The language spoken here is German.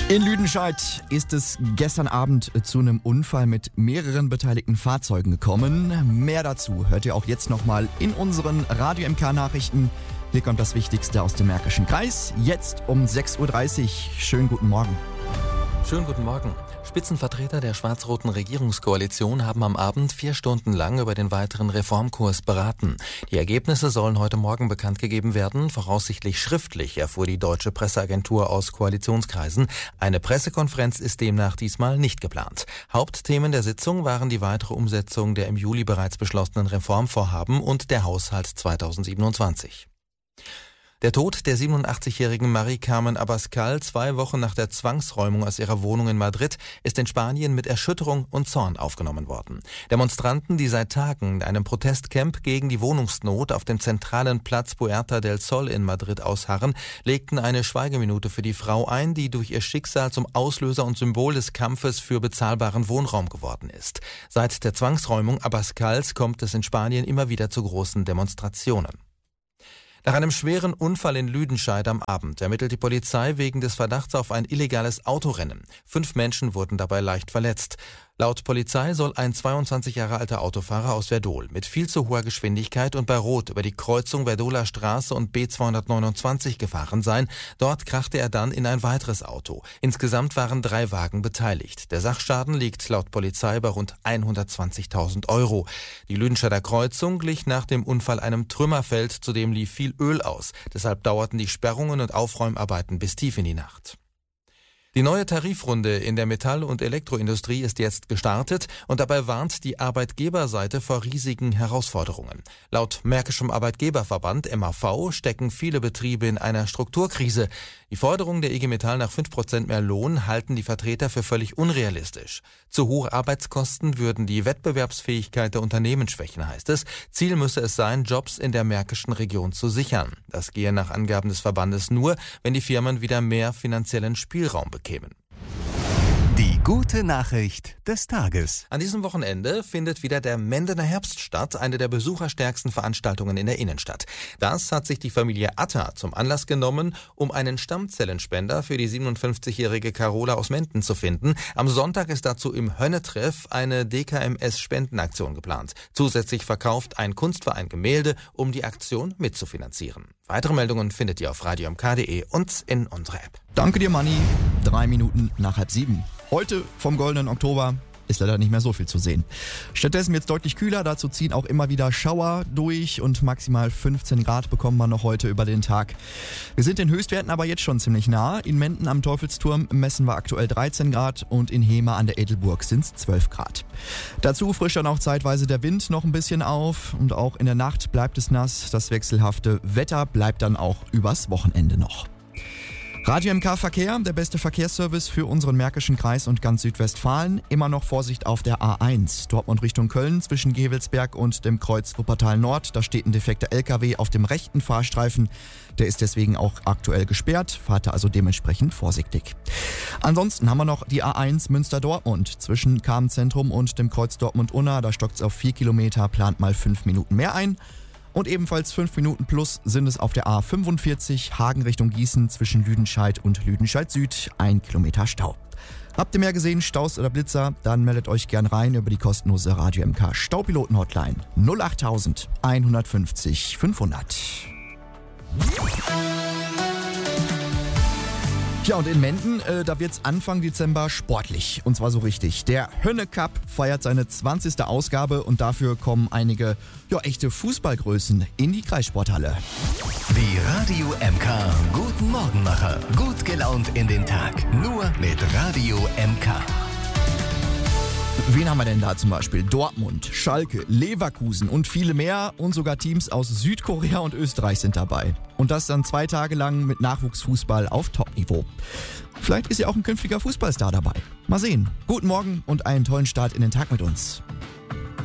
In Lüdenscheid ist es gestern Abend zu einem Unfall mit mehreren beteiligten Fahrzeugen gekommen. Mehr dazu hört ihr auch jetzt nochmal in unseren Radio MK Nachrichten. Hier kommt das Wichtigste aus dem Märkischen Kreis. Jetzt um 6.30 Uhr. Schönen guten Morgen. Schönen guten Morgen. Spitzenvertreter der schwarz-roten Regierungskoalition haben am Abend 4 Stunden lang über den weiteren Reformkurs beraten. Die Ergebnisse sollen heute Morgen bekannt gegeben werden, voraussichtlich schriftlich, erfuhr die deutsche Presseagentur aus Koalitionskreisen. Eine Pressekonferenz ist demnach diesmal nicht geplant. Hauptthemen der Sitzung waren die weitere Umsetzung der im Juli bereits beschlossenen Reformvorhaben und der Haushalt 2027. Der Tod der 87-jährigen Marie Carmen Abascal 2 Wochen nach der Zwangsräumung aus ihrer Wohnung in Madrid ist in Spanien mit Erschütterung und Zorn aufgenommen worden. Demonstranten, die seit Tagen in einem Protestcamp gegen die Wohnungsnot auf dem zentralen Platz Puerta del Sol in Madrid ausharren, legten eine Schweigeminute für die Frau ein, die durch ihr Schicksal zum Auslöser und Symbol des Kampfes für bezahlbaren Wohnraum geworden ist. Seit der Zwangsräumung Abascals kommt es in Spanien immer wieder zu großen Demonstrationen. Nach einem schweren Unfall in Lüdenscheid am Abend ermittelt die Polizei wegen des Verdachts auf ein illegales Autorennen. 5 Menschen wurden dabei leicht verletzt. Laut Polizei soll ein 22 Jahre alter Autofahrer aus Verdol mit viel zu hoher Geschwindigkeit und bei Rot über die Kreuzung Verdoler Straße und B229 gefahren sein. Dort krachte er dann in ein weiteres Auto. Insgesamt waren 3 Wagen beteiligt. Der Sachschaden liegt laut Polizei bei rund 120.000 €. Die Lüdenscheider Kreuzung glich nach dem Unfall einem Trümmerfeld, zudem lief viel Öl aus. Deshalb dauerten die Sperrungen und Aufräumarbeiten bis tief in die Nacht. Die neue Tarifrunde in der Metall- und Elektroindustrie ist jetzt gestartet und dabei warnt die Arbeitgeberseite vor riesigen Herausforderungen. Laut Märkischem Arbeitgeberverband MAV stecken viele Betriebe in einer Strukturkrise. Die Forderung der IG Metall nach 5% mehr Lohn halten die Vertreter für völlig unrealistisch. Zu hohe Arbeitskosten würden die Wettbewerbsfähigkeit der Unternehmen schwächen, heißt es. Ziel müsse es sein, Jobs in der märkischen Region zu sichern. Das gehe nach Angaben des Verbandes nur, wenn die Firmen wieder mehr finanziellen Spielraum bekämen. Die gute Nachricht des Tages. An diesem Wochenende findet wieder der Mendener Herbst statt, eine der besucherstärksten Veranstaltungen in der Innenstadt. Das hat sich die Familie Atta zum Anlass genommen, um einen Stammzellenspender für die 57-jährige Carola aus Menden zu finden. Am Sonntag ist dazu im Hönnetreff eine DKMS-Spendenaktion geplant. Zusätzlich verkauft ein Kunstverein Gemälde, um die Aktion mitzufinanzieren. Weitere Meldungen findet ihr auf radiomk.de und in unserer App. Danke dir, Manni. 3 Minuten nach 6:30. Heute vom goldenen Oktober ist leider nicht mehr so viel zu sehen. Stattdessen wird es deutlich kühler, dazu ziehen auch immer wieder Schauer durch und maximal 15 Grad bekommen wir noch heute über den Tag. Wir sind den Höchstwerten aber jetzt schon ziemlich nah. In Menden am Teufelsturm messen wir aktuell 13 Grad und in Hema an der Edelburg sind es 12 Grad. Dazu frischt dann auch zeitweise der Wind noch ein bisschen auf und auch in der Nacht bleibt es nass. Das wechselhafte Wetter bleibt dann auch übers Wochenende noch. Radio MK Verkehr, der beste Verkehrsservice für unseren Märkischen Kreis und ganz Südwestfalen. Immer noch Vorsicht auf der A1, Dortmund Richtung Köln zwischen Gevelsberg und dem Kreuz Wuppertal Nord. Da steht ein defekter LKW auf dem rechten Fahrstreifen. Der ist deswegen auch aktuell gesperrt. Fahrt also dementsprechend vorsichtig. Ansonsten haben wir noch die A1 Münster-Dortmund zwischen Kamenz-Zentrum und dem Kreuz Dortmund-Unna. Da stockt es auf 4 Kilometer, plant mal 5 Minuten mehr ein. Und ebenfalls 5 Minuten plus sind es auf der A45 Hagen Richtung Gießen zwischen Lüdenscheid und Lüdenscheid Süd. 1 Kilometer Stau. Habt ihr mehr gesehen, Staus oder Blitzer? Dann meldet euch gern rein über die kostenlose Radio MK Staupiloten-Hotline 08000 150 500. Ja, und in Menden, da wird's Anfang Dezember sportlich. Und zwar so richtig. Der Hönne Cup feiert seine 20. Ausgabe und dafür kommen einige, echte Fußballgrößen in die Kreissporthalle. Die Radio MK Guten Morgenmacher. Gut gelaunt in den Tag. Nur mit Radio MK. Wen haben wir denn da zum Beispiel? Dortmund, Schalke, Leverkusen und viele mehr und sogar Teams aus Südkorea und Österreich sind dabei. Und das dann 2 Tage lang mit Nachwuchsfußball auf Top-Niveau. Vielleicht ist ja auch ein künftiger Fußballstar dabei. Mal sehen. Guten Morgen und einen tollen Start in den Tag mit uns.